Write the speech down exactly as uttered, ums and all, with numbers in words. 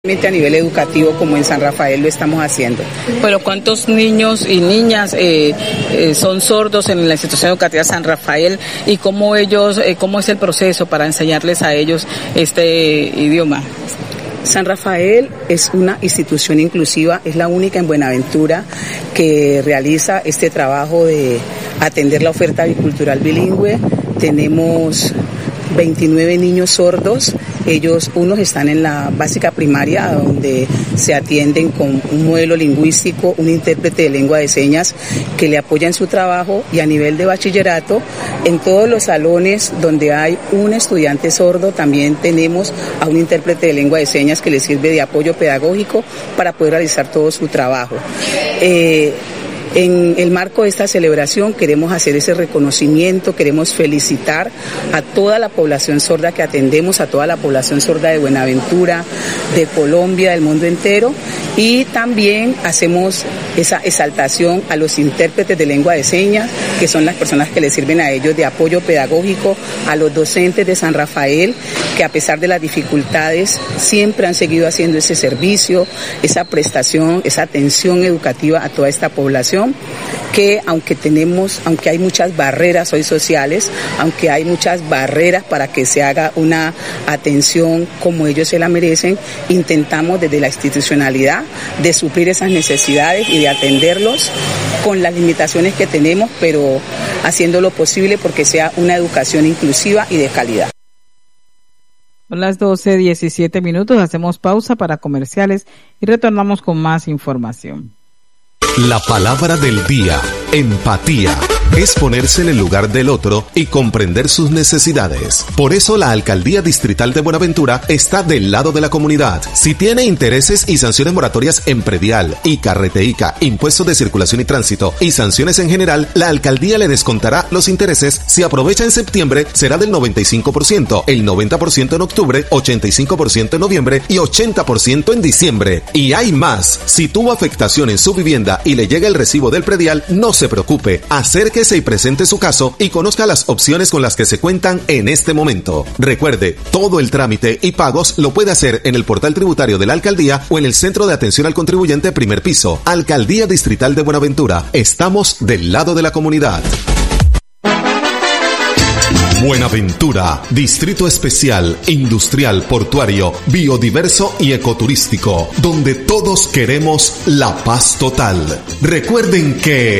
A nivel educativo, como en San Rafael lo estamos haciendo. Bueno, ¿cuántos niños y niñas eh, eh, son sordos en la institución educativa San Rafael y cómo ellos, eh, cómo es el proceso para enseñarles a ellos este idioma? San Rafael es una institución inclusiva, es la única en Buenaventura que realiza este trabajo de atender la oferta bicultural bilingüe. Tenemos veintinueve niños sordos, ellos, unos están en la básica primaria, donde se atienden con un modelo lingüístico, un intérprete de lengua de señas que le apoya en su trabajo, y a nivel de bachillerato, en todos los salones donde hay un estudiante sordo, también tenemos a un intérprete de lengua de señas que le sirve de apoyo pedagógico para poder realizar todo su trabajo. Eh, En el marco de esta celebración queremos hacer ese reconocimiento, queremos felicitar a toda la población sorda que atendemos, a toda la población sorda de Buenaventura, de Colombia, del mundo entero, y también hacemos esa exaltación a los intérpretes de lengua de señas, que son las personas que les sirven a ellos de apoyo pedagógico, a los docentes de San Rafael, que a pesar de las dificultades siempre han seguido haciendo ese servicio, esa prestación, esa atención educativa a toda esta población, que aunque tenemos, aunque hay muchas barreras hoy sociales, aunque hay muchas barreras para que se haga una atención como ellos se la merecen, intentamos desde la institucionalidad de suplir esas necesidades y de atenderlos con las limitaciones que tenemos, pero haciendo lo posible porque sea una educación inclusiva y de calidad. Son las doce diecisiete minutos, hacemos pausa para comerciales y retornamos con más información. La palabra del día, empatía, es ponerse en el lugar del otro y comprender sus necesidades. Por eso la Alcaldía Distrital de Buenaventura está del lado de la comunidad. Si tiene intereses y sanciones moratorias en predial, ICA, Reteica, impuestos de circulación y tránsito y sanciones en general, la Alcaldía le descontará los intereses. Si aprovecha en septiembre, será del noventa y cinco por ciento, el noventa por ciento en octubre, ochenta y cinco por ciento en noviembre y ochenta por ciento en diciembre. Y hay más. Si tuvo afectación en su vivienda y le llega el recibo del predial, no se preocupe. Acérquese y presente su caso y conozca las opciones con las que se cuentan en este momento. Recuerde, todo el trámite y pagos lo puede hacer en el portal tributario de la Alcaldía o en el Centro de Atención al Contribuyente primer piso. Alcaldía Distrital de Buenaventura. Estamos del lado de la comunidad. Buenaventura, Distrito Especial, Industrial, Portuario, Biodiverso y Ecoturístico, donde todos queremos la paz total. Recuerden que